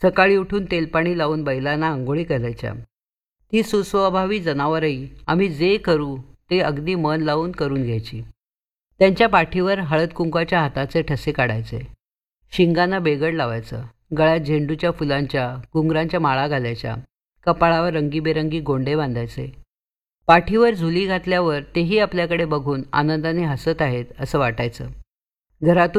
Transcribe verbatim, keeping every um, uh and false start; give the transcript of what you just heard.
सकाळी उठून तेलपाणी लावून बैलांना आंघोळी घालायच्या. ती सुस्वभावी जनावरही आम्ही जे करू ते अगदी मन लावून करून घ्यायची. त्यांच्या पाठीवर हळद कुंकवाच्या हाताचे ठसे काढायचे, शिंगांना बेगड लावायचं, गळ्यात झेंडूच्या फुलांच्या घुंगरांच्या माळा घालायच्या, कपाळावर रंगीबेरंगी गोंडे बांधायचे. पाठीवर झुली घातल्यावर तेही आपल्याकडे बघून आनंदाने हसत आहेत असं वाटायचं. घरातून